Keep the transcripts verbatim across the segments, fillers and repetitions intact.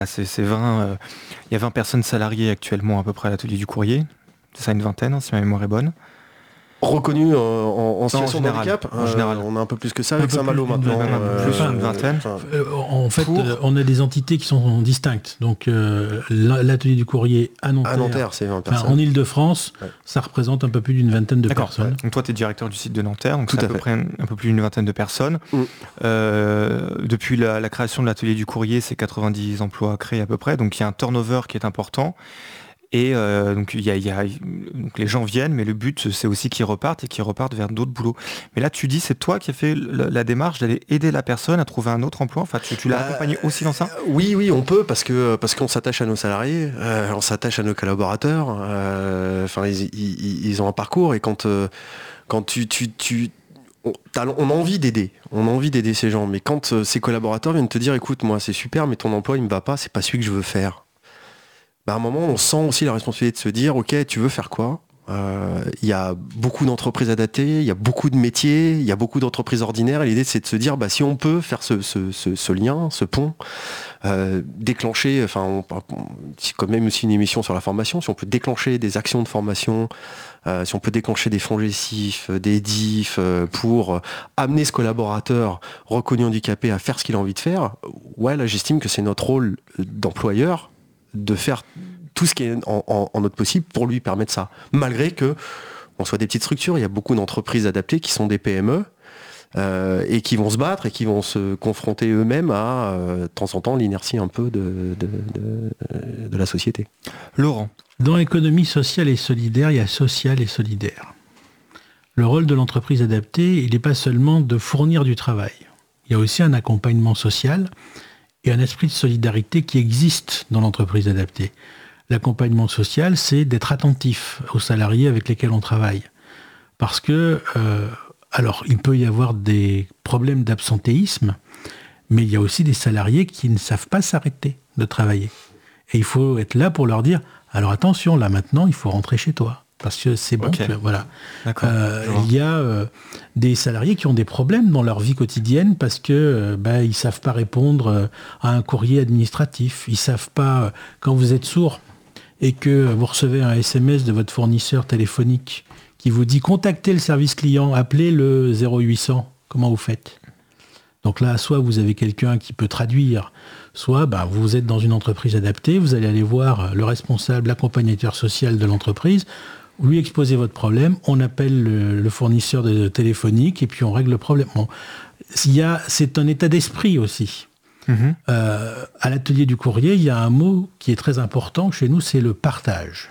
C'est, c'est vingt, euh, il y a vingt personnes salariées actuellement à peu près à l'atelier du courrier. C'est ça, une vingtaine, hein, si ma mémoire est bonne. Reconnu euh, en, en situation en de général, handicap. en général. Euh, on a un peu plus que ça Un avec peu Saint-Malo plus d'une maintenant. vingtaine, un peu plus d'une vingtaine. enfin, Euh, en fait, Pour- euh, on a des entités qui sont distinctes. Donc, euh, la- l'atelier du courrier à Nanterre, à Nanterre, c'est vingt enfin, personnes. en Île-de-France, Ouais. ça représente un peu plus d'une vingtaine de D'accord. personnes. Donc toi, tu es directeur du site de Nanterre, donc Tout c'est à, à peu fait. près un, un peu plus d'une vingtaine de personnes. Mm. Euh, depuis la, la création de l'atelier du courrier, c'est quatre-vingt-dix emplois créés à peu près, donc il y a un turnover qui est important. Et euh, donc, il y a, il y a, donc les gens viennent, mais le but c'est aussi qu'ils repartent et qu'ils repartent vers d'autres boulots. Mais là, tu dis, c'est toi qui as fait la, la démarche d'aller aider la personne à trouver un autre emploi. Enfin, tu, tu l'as Bah, accompagné aussi dans ça. Oui, oui, on peut parce que parce qu'on s'attache à nos salariés, euh, on s'attache à nos collaborateurs. euh, Enfin, ils, ils, ils ont un parcours et quand euh, quand tu tu, tu on, t'as- on a envie d'aider, on a envie d'aider ces gens. Mais quand euh, ces collaborateurs viennent te dire, écoute, moi c'est super, mais ton emploi il me va pas, c'est pas celui que je veux faire. Bah, à un moment, on sent aussi la responsabilité de se dire, ok, tu veux faire quoi ? Euh, Il y a beaucoup d'entreprises adaptées, il y a beaucoup de métiers, il y a beaucoup d'entreprises ordinaires. Et l'idée, c'est de se dire, bah, si on peut faire ce, ce, ce, ce lien, ce pont, euh, déclencher, enfin, on, on, c'est quand même aussi une émission sur la formation, si on peut déclencher des actions de formation, euh, si on peut déclencher des fonds gestifs, des D I F, euh, pour euh, amener ce collaborateur reconnu handicapé à faire ce qu'il a envie de faire, ouais, là, j'estime que c'est notre rôle d'employeur de faire tout ce qui est en, en, en notre possible pour lui permettre ça. Malgré que on soit des petites structures, il y a beaucoup d'entreprises adaptées qui sont des P M E euh, et qui vont se battre et qui vont se confronter eux-mêmes à, euh, de temps en temps, l'inertie un peu de, de, de, de la société. Laurent. Dans l'économie sociale et solidaire, il y a social et solidaire. Le rôle de l'entreprise adaptée, il n'est pas seulement de fournir du travail. Il y a aussi un accompagnement social et un esprit de solidarité qui existe dans l'entreprise adaptée. L'accompagnement social, c'est d'être attentif aux salariés avec lesquels on travaille. Parce que, euh, alors, il peut y avoir des problèmes d'absentéisme, mais il y a aussi des salariés qui ne savent pas s'arrêter de travailler. Et il faut être là pour leur dire, alors attention, là maintenant, il faut rentrer chez toi. Parce que c'est bon, Ok. que, voilà. D'accord. Euh, Je vois. il y a euh, des salariés qui ont des problèmes dans leur vie quotidienne parce que euh, bah, ils savent pas répondre euh, à un courrier administratif. Ils savent pas, euh, quand vous êtes sourd et que vous recevez un S M S de votre fournisseur téléphonique qui vous dit contactez le service client, appelez le zéro huit cents. Comment vous faites ? Donc là, soit vous avez quelqu'un qui peut traduire, soit bah, vous êtes dans une entreprise adaptée, vous allez aller voir le responsable, l'accompagnateur social de l'entreprise, vous lui exposez votre problème, on appelle le, le fournisseur de téléphonique et puis on règle le problème. Bon, il y a, c'est un état d'esprit aussi. Mhm. Euh, à l'atelier du courrier, il y a un mot qui est très important chez nous, c'est le partage.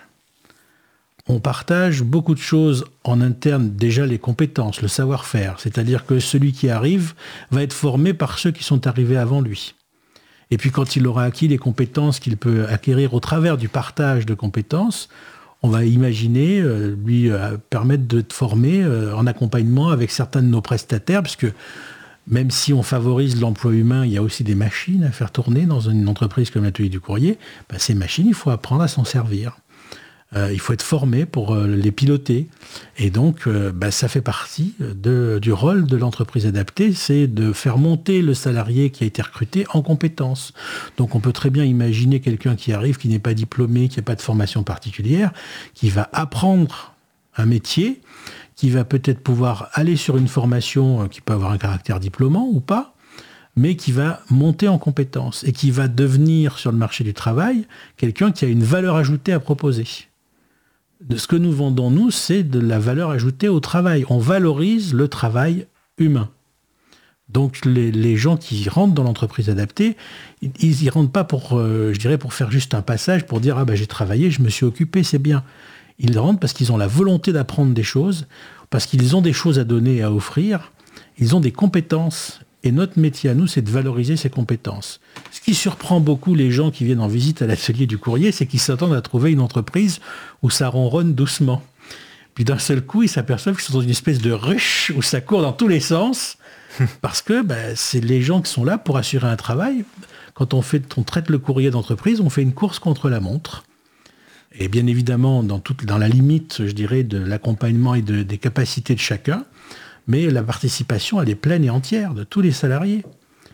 On partage beaucoup de choses en interne, déjà les compétences, le savoir-faire. C'est-à-dire que celui qui arrive va être formé par ceux qui sont arrivés avant lui. Et puis quand il aura acquis les compétences qu'il peut acquérir au travers du partage de compétences, on va imaginer euh, lui euh, permettre de te former euh, en accompagnement avec certains de nos prestataires, puisque même si on favorise l'emploi humain, il y a aussi des machines à faire tourner dans une entreprise comme l'atelier du courrier. Ben, ces machines, il faut apprendre à s'en servir. Euh, il faut être formé pour euh, les piloter. Et donc, euh, bah, ça fait partie de, du rôle de l'entreprise adaptée, c'est de faire monter le salarié qui a été recruté en compétences. Donc, on peut très bien imaginer quelqu'un qui arrive, qui n'est pas diplômé, qui n'a pas de formation particulière, qui va apprendre un métier, qui va peut-être pouvoir aller sur une formation qui peut avoir un caractère diplômant ou pas, mais qui va monter en compétences et qui va devenir, sur le marché du travail, quelqu'un qui a une valeur ajoutée à proposer. De ce que nous vendons, nous, c'est de la valeur ajoutée au travail. On valorise le travail humain. Donc les, les gens qui rentrent dans l'entreprise adaptée, ils n'y rentrent pas pour, euh, je dirais, pour faire juste un passage, pour dire « Ah ben j'ai travaillé, je me suis occupé, c'est bien ». Ils rentrent parce qu'ils ont la volonté d'apprendre des choses, parce qu'ils ont des choses à donner et à offrir, ils ont des compétences. Et notre métier à nous, c'est de valoriser ces compétences. Ce qui surprend beaucoup les gens qui viennent en visite à l'atelier du courrier, c'est qu'ils s'attendent à trouver une entreprise où ça ronronne doucement. Puis d'un seul coup, ils s'aperçoivent qu'ils sont dans une espèce de ruche où ça court dans tous les sens, parce que ben, c'est les gens qui sont là pour assurer un travail. Quand on, fait, on traite le courrier d'entreprise, on fait une course contre la montre. Et bien évidemment, dans, toute, dans la limite, je dirais, de l'accompagnement et de, des capacités de chacun, mais la participation, elle est pleine et entière de tous les salariés.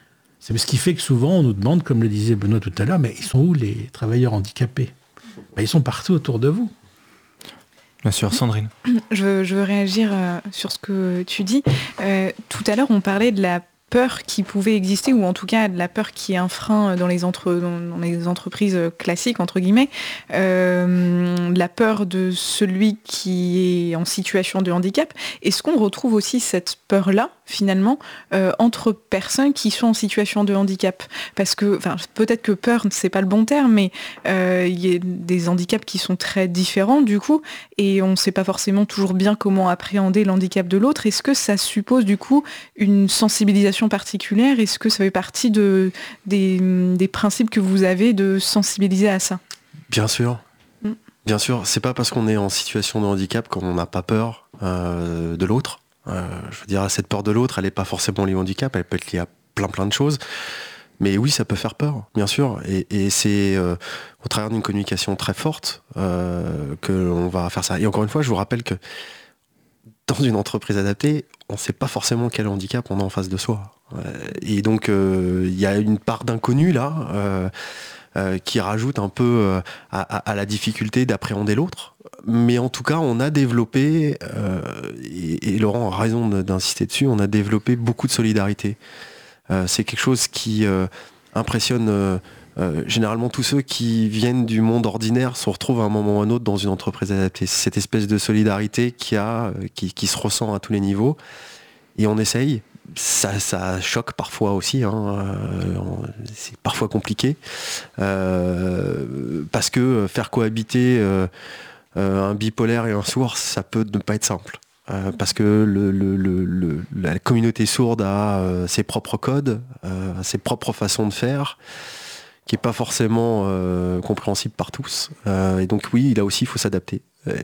C'est ce qui fait que souvent on nous demande, comme le disait Benoît tout à l'heure, mais ils sont où les travailleurs handicapés ? Ben, ils sont partout autour de vous. Bien sûr, Sandrine. Je veux, je veux réagir euh, sur ce que tu dis. Euh, tout à l'heure, on parlait de la peur qui pouvait exister, ou en tout cas de la peur qui est un frein dans les, entre, dans les entreprises classiques, entre guillemets, euh, la peur de celui qui est en situation de handicap. Est-ce qu'on retrouve aussi cette peur-là, finalement, euh, entre personnes qui sont en situation de handicap ? Parce que, enfin, peut-être que peur, c'est pas le bon terme, mais euh, il y a des handicaps qui sont très différents, du coup, et on ne sait pas forcément toujours bien comment appréhender l'handicap de l'autre. Est-ce que ça suppose, du coup, une sensibilisation particulière ? Est-ce que ça fait partie de, des, des principes que vous avez de sensibiliser à ça ? Bien sûr. Mm. Bien sûr, c'est pas parce qu'on est en situation de handicap qu'on n'a pas peur euh, de l'autre. Euh, je veux dire, cette peur de l'autre, elle n'est pas forcément liée au handicap, elle peut être liée à plein plein de choses. Mais oui, ça peut faire peur, bien sûr. Et, et c'est euh, au travers d'une communication très forte euh, que l'on va faire ça. Et encore une fois, je vous rappelle que dans une entreprise adaptée, on ne sait pas forcément quel handicap on a en face de soi. Euh, et donc, il euh, y a une part d'inconnu là, euh, euh, qui rajoute un peu euh, à, à, à la difficulté d'appréhender l'autre. Mais en tout cas, on a développé, euh, et, et Laurent a raison d'insister dessus, on a développé beaucoup de solidarité. Euh, c'est quelque chose qui euh, impressionne euh, euh, généralement tous ceux qui viennent du monde ordinaire, se retrouvent à un moment ou à un autre dans une entreprise adaptée. C'est cette espèce de solidarité qui, a, qui, qui se ressent à tous les niveaux. Et on essaye. Ça, ça choque parfois aussi, hein. euh, c'est parfois compliqué. Euh, parce que faire cohabiter euh, euh, un bipolaire et un sourd, ça peut ne pas être simple. Euh, parce que le, le, le, le, la communauté sourde a euh, ses propres codes, euh, ses propres façons de faire, qui n'est pas forcément euh, compréhensible par tous. Euh, et donc oui, là aussi, il faut s'adapter.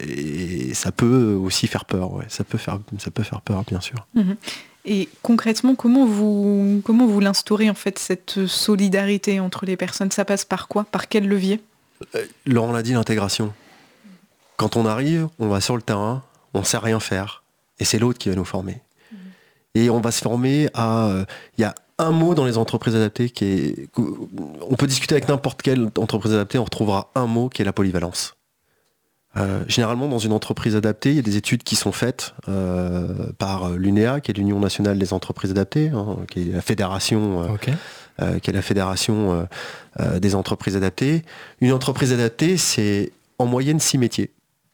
Et ça peut aussi faire peur, ouais. ça, peut faire, ça peut faire peur, bien sûr. Mmh. Et concrètement, comment vous, comment vous l'instaurez, en fait, cette solidarité entre les personnes ? Ça passe par quoi ? Par quel levier ? euh, Laurent l'a dit, l'intégration. Quand on arrive, on va sur le terrain, on ne sait rien faire. Et c'est l'autre qui va nous former. Mmh. Et on va se former à... Il euh, y a un mot dans les entreprises adaptées qui est... On peut discuter avec n'importe quelle entreprise adaptée, on retrouvera un mot qui est la polyvalence. Euh, généralement, dans une entreprise adaptée, il y a des études qui sont faites euh, par l'U N E A, qui est l'Union nationale des entreprises adaptées, hein, qui est la fédération, euh, okay. euh, qui est la fédération euh, euh, des entreprises adaptées. Une entreprise adaptée, c'est en moyenne six métiers.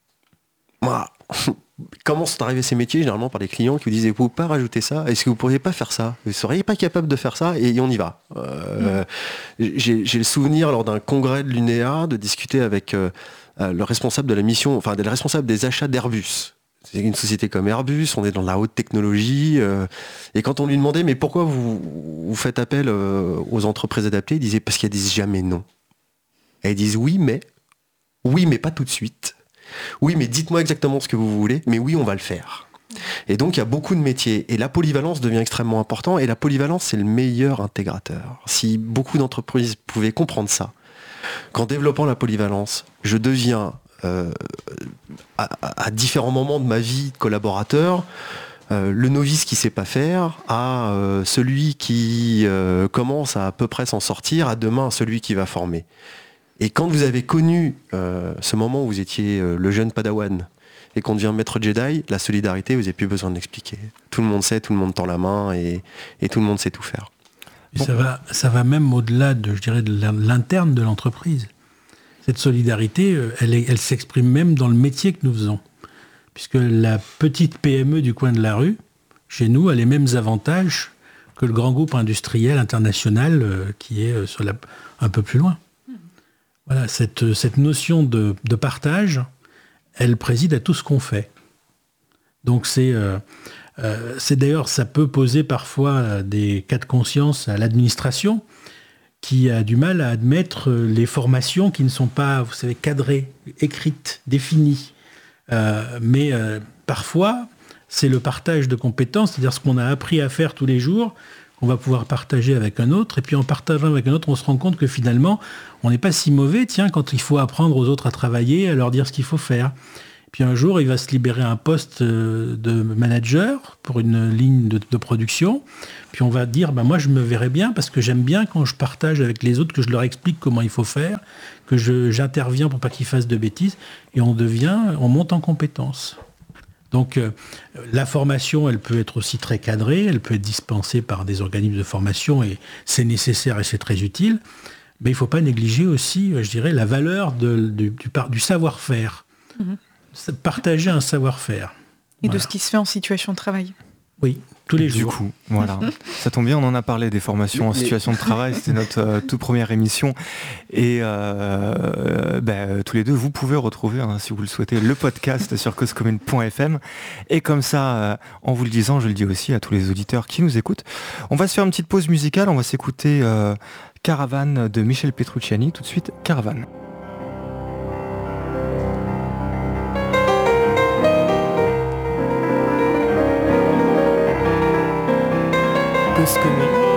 Voilà. Comment sont arrivés ces métiers ? Généralement par des clients qui vous disent « Vous ne pouvez pas rajouter ça ? Est-ce que vous ne pourriez pas faire ça ? Vous ne seriez pas capable de faire ça ?» Et on y va. Euh, mmh. j'ai, j'ai le souvenir, lors d'un congrès de l'U N E A, de discuter avec euh, euh, le responsable de la mission, enfin le responsable des achats d'Airbus. C'est une société comme Airbus, on est dans la haute technologie. Euh, et quand on lui demandait « Mais pourquoi vous, vous faites appel euh, aux entreprises adaptées ?» Il disait « Parce qu'elles disent jamais non. » Elles disent « Oui, mais... Oui, mais pas tout de suite. » Oui, mais dites-moi exactement ce que vous voulez, mais oui, on va le faire. Et donc, il y a beaucoup de métiers. Et la polyvalence devient extrêmement importante. Et la polyvalence, c'est le meilleur intégrateur. Si beaucoup d'entreprises pouvaient comprendre ça, qu'en développant la polyvalence, je deviens, euh, à, à différents moments de ma vie de collaborateur, euh, le novice qui ne sait pas faire, à euh, celui qui euh, commence à à peu près s'en sortir, à demain, celui qui va former. Et quand vous avez connu euh, ce moment où vous étiez euh, le jeune padawan et qu'on devient maître Jedi, la solidarité, vous n'avez plus besoin de l'expliquer. Tout le monde sait, tout le monde tend la main et, et tout le monde sait tout faire. Bon. Ça va, ça va même au-delà de, je dirais, de l'interne de l'entreprise. Cette solidarité, elle, est, elle s'exprime même dans le métier que nous faisons. Puisque la petite P M E du coin de la rue, chez nous, a les mêmes avantages que le grand groupe industriel international euh, qui est euh, sur la, un peu plus loin. Voilà, cette, cette notion de, de partage, elle préside à tout ce qu'on fait. Donc c'est, euh, euh, c'est d'ailleurs, ça peut poser parfois des cas de conscience à l'administration qui a du mal à admettre les formations qui ne sont pas, vous savez, cadrées, écrites, définies. Euh, mais euh, parfois, c'est le partage de compétences, c'est-à-dire ce qu'on a appris à faire tous les jours, qu'on va pouvoir partager avec un autre, et puis en partageant avec un autre, on se rend compte que finalement, on n'est pas si mauvais, tiens, quand il faut apprendre aux autres à travailler, à leur dire ce qu'il faut faire. Et Puis un jour, il va se libérer un poste de manager pour une ligne de, de production. Puis on va dire, ben moi je me verrais bien parce que j'aime bien quand je partage avec les autres, que je leur explique comment il faut faire, que je, j'interviens pour pas qu'ils fassent de bêtises. Et on devient, on monte en compétences. Donc euh, la formation, elle peut être aussi très cadrée, elle peut être dispensée par des organismes de formation et c'est nécessaire et c'est très utile. Mais il ne faut pas négliger aussi, je dirais, la valeur de, du, du, du savoir-faire. Mmh. Partager un savoir-faire. Et voilà. De ce qui se fait en situation de travail. Oui, tous les du jours. Du coup, voilà. Ça tombe bien, on en a parlé des formations en situation de travail. C'était notre euh, toute première émission. Et euh, bah, tous les deux, vous pouvez retrouver, hein, si vous le souhaitez, le podcast sur cause commune point f m. Et comme ça, euh, en vous le disant, je le dis aussi à tous les auditeurs qui nous écoutent. On va se faire une petite pause musicale. On va s'écouter euh, Caravane de Michel Petrucciani. Tout de suite, Caravane. Cause commune.